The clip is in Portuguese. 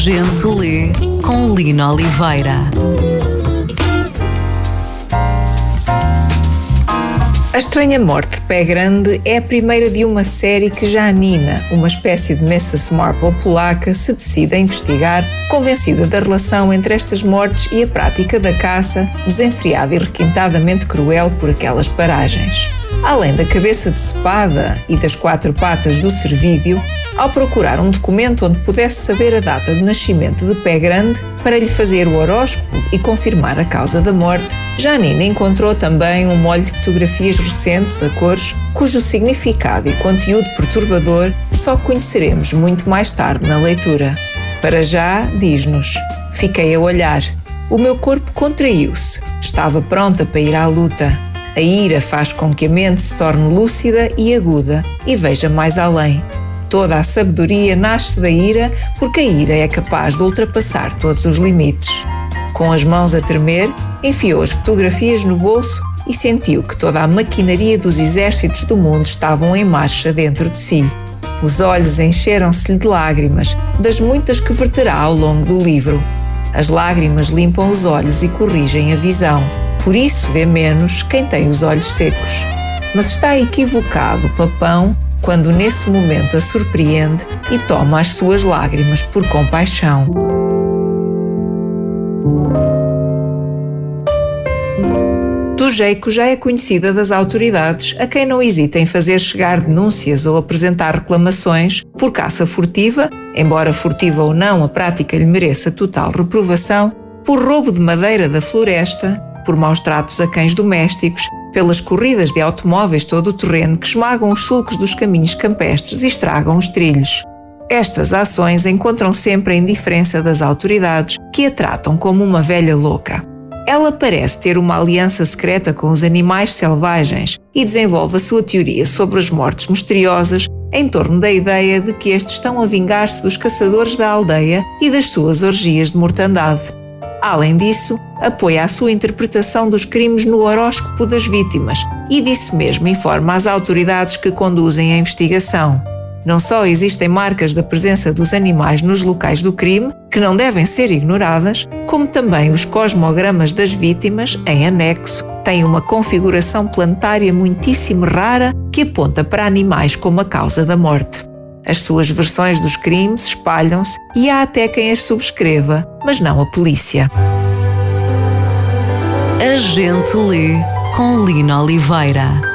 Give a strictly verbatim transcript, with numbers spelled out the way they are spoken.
Gente lê com Lina Oliveira. A Estranha Morte de Pé Grande é a primeira de uma série que Janina, uma espécie de missus Marple polaca, se decide a investigar, convencida da relação entre estas mortes e a prática da caça, desenfreada e requintadamente cruel por aquelas paragens. Além da cabeça decepada e das quatro patas do cervídeo, ao procurar um documento onde pudesse saber a data de nascimento de Pé Grande para lhe fazer o horóscopo e confirmar a causa da morte, Janina encontrou também um molho de fotografias recentes a cores, cujo significado e conteúdo perturbador só conheceremos muito mais tarde na leitura. Para já, diz-nos: fiquei a olhar. O meu corpo contraiu-se. Estava pronta para ir à luta. A ira faz com que a mente se torne lúcida e aguda e veja mais além. Toda a sabedoria nasce da ira, porque a ira é capaz de ultrapassar todos os limites. Com as mãos a tremer, enfiou as fotografias no bolso e sentiu que toda a maquinaria dos exércitos do mundo estavam em marcha dentro de si. Os olhos encheram-se-lhe de lágrimas, das muitas que verterá ao longo do livro. As lágrimas limpam os olhos e corrigem a visão. Por isso vê menos quem tem os olhos secos. Mas está equivocado o papão quando nesse momento a surpreende e toma as suas lágrimas por compaixão. Do Jeico já é conhecida das autoridades, a quem não hesita em fazer chegar denúncias ou apresentar reclamações por caça furtiva, embora furtiva ou não a prática lhe mereça total reprovação, por roubo de madeira da floresta, por maus tratos a cães domésticos, pelas corridas de automóveis todo o terreno que esmagam os sulcos dos caminhos campestres e estragam os trilhos. Estas ações encontram sempre a indiferença das autoridades, que a tratam como uma velha louca. Ela parece ter uma aliança secreta com os animais selvagens e desenvolve a sua teoria sobre as mortes misteriosas em torno da ideia de que estes estão a vingar-se dos caçadores da aldeia e das suas orgias de mortandade. Além disso, apoia a sua interpretação dos crimes no horóscopo das vítimas e disso mesmo informa as autoridades que conduzem a investigação. Não só existem marcas da presença dos animais nos locais do crime, que não devem ser ignoradas, como também os cosmogramas das vítimas, em anexo, têm uma configuração planetária muitíssimo rara que aponta para animais como a causa da morte. As suas versões dos crimes espalham-se e há até quem as subscreva, mas não a polícia. A Gente Lê com Lina Oliveira.